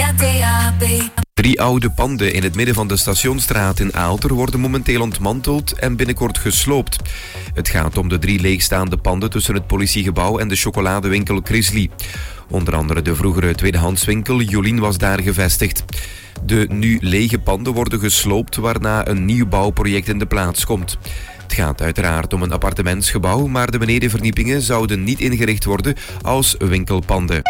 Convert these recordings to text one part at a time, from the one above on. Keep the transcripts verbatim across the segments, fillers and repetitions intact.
via D A B. Drie oude panden in het midden van de Stationsstraat in Aalter worden momenteel ontmanteld en binnenkort gesloopt. Het gaat om de drie leegstaande panden tussen het politiegebouw en de chocoladewinkel Grizzly. Onder andere de vroegere tweedehandswinkel Jolien was daar gevestigd. De nu lege panden worden gesloopt, waarna een nieuw bouwproject in de plaats komt. Het gaat uiteraard om een appartementsgebouw, maar de benedenverdiepingen zouden niet ingericht worden als winkelpanden.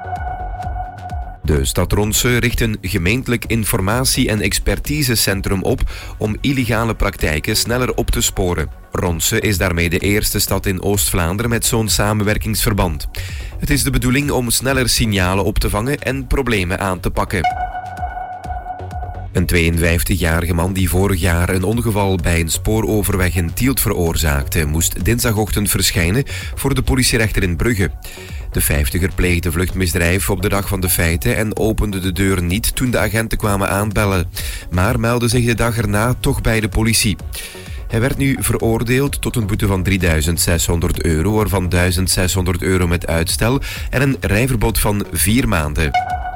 De stad Ronse richt een gemeentelijk informatie- en expertisecentrum op om illegale praktijken sneller op te sporen. Ronse is daarmee de eerste stad in Oost-Vlaanderen met zo'n samenwerkingsverband. Het is de bedoeling om sneller signalen op te vangen en problemen aan te pakken. Een tweeënvijftigjarige man die vorig jaar een ongeval bij een spooroverweg in Tielt veroorzaakte, moest dinsdagochtend verschijnen voor de politierechter in Brugge. De vijftiger pleegde vluchtmisdrijf op de dag van de feiten en opende de deur niet toen de agenten kwamen aanbellen, maar meldde zich de dag erna toch bij de politie. Hij werd nu veroordeeld tot een boete van drieduizend zeshonderd euro, waarvan duizend zeshonderd euro met uitstel en een rijverbod van vier maanden.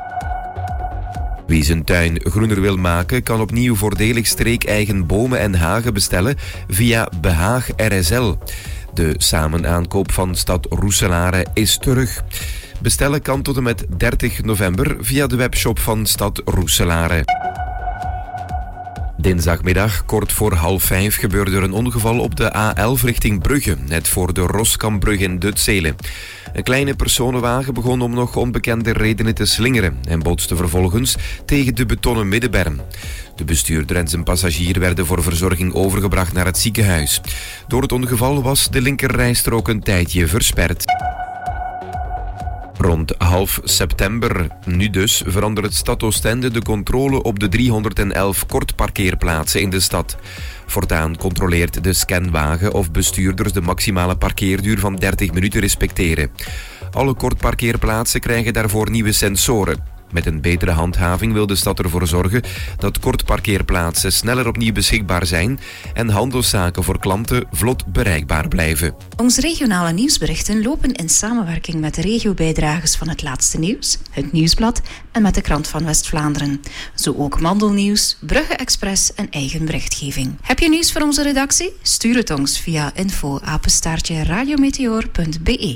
Wie zijn tuin groener wil maken, kan opnieuw voordelig streekeigen bomen en hagen bestellen via Behaag R S L. De samenaankoop van stad Roeselare is terug. Bestellen kan tot en met dertig november via de webshop van stad Roeselare. Dinsdagmiddag, kort voor half vijf, gebeurde er een ongeval op de A elf richting Brugge, net voor de Roskambrug in Dutzelen. Een kleine personenwagen begon om nog onbekende redenen te slingeren en botste vervolgens tegen de betonnen middenberm. De bestuurder en zijn passagier werden voor verzorging overgebracht naar het ziekenhuis. Door het ongeval was de linkerrijstrook een tijdje versperd. Rond half september, nu dus, verandert Stad Oostende de controle op de driehonderdelf kortparkeerplaatsen in de stad. Voortaan controleert de scanwagen of bestuurders de maximale parkeerduur van dertig minuten respecteren. Alle kortparkeerplaatsen krijgen daarvoor nieuwe sensoren. Met een betere handhaving wil de stad ervoor zorgen dat kortparkeerplaatsen sneller opnieuw beschikbaar zijn en handelszaken voor klanten vlot bereikbaar blijven. Onze regionale nieuwsberichten lopen in samenwerking met de regiobijdragers van Het Laatste Nieuws, Het Nieuwsblad en met de Krant van West-Vlaanderen. Zo ook Mandelnieuws, Brugge Express en eigen berichtgeving. Heb je nieuws voor onze redactie? Stuur het ons via info apenstaartje radiometeor punt b e.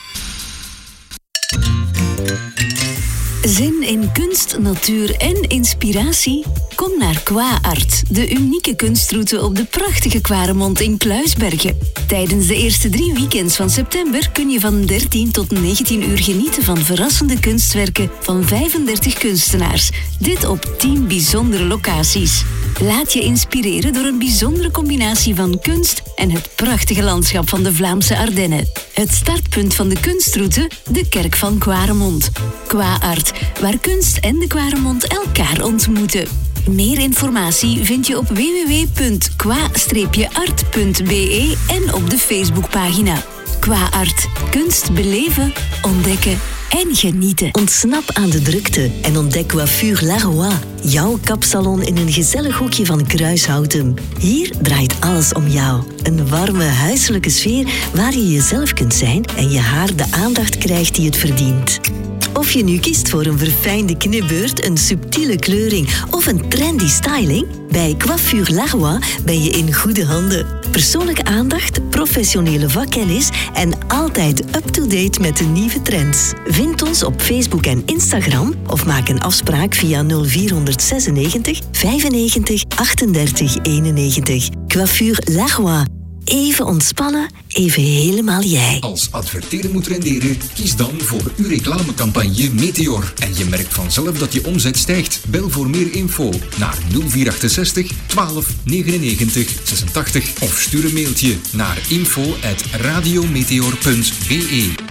Zin in kunst, natuur en inspiratie? Kom naar Qua Art, de unieke kunstroute op de prachtige Kwaremond in Kluisbergen. Tijdens de eerste drie weekends van september kun je van dertien tot negentien uur genieten van verrassende kunstwerken van vijfendertig kunstenaars. Dit op tien bijzondere locaties. Laat je inspireren door een bijzondere combinatie van kunst en het prachtige landschap van de Vlaamse Ardennen. Het startpunt van de kunstroute, de Kerk van Kwaremond. Qua Art, waar kunst en de Kwaremond elkaar ontmoeten. Meer informatie vind je op w w w punt qua art punt b e en op de Facebookpagina. Qua Art. Kunst beleven, ontdekken en genieten. Ontsnap aan de drukte en ontdek Coiffure Laroy. Jouw kapsalon in een gezellig hoekje van Kruishouten. Hier draait alles om jou. Een warme, huiselijke sfeer waar je jezelf kunt zijn en je haar de aandacht krijgt die het verdient. Of je nu kiest voor een verfijnde knipbeurt, een subtiele kleuring of een trendy styling, bij Coiffure Laroy ben je in goede handen. Persoonlijke aandacht, professionele vakkennis en altijd up-to-date met de nieuwe trends. Vind ons op Facebook en Instagram of maak een afspraak via nul vier zesennegentig vijfennegentig achtendertig eenennegentig. Coiffure Laroy. Even ontspannen, even helemaal jij. Als adverteren moet renderen, kies dan voor uw reclamecampagne Meteor. En je merkt vanzelf dat je omzet stijgt. Bel voor meer info naar nul vier achtenzestig twaalf negenennegentig zesentachtig of stuur een mailtje naar info at radiometeor punt b e.